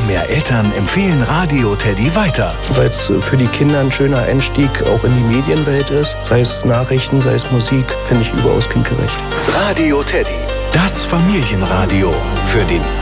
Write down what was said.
mehr Eltern empfehlen Radio Teddy weiter. Weil es für die Kinder ein schöner Einstieg auch in die Medienwelt ist. Sei es Nachrichten, sei es Musik, finde ich überaus kindgerecht. Radio Teddy, das Familienradio für den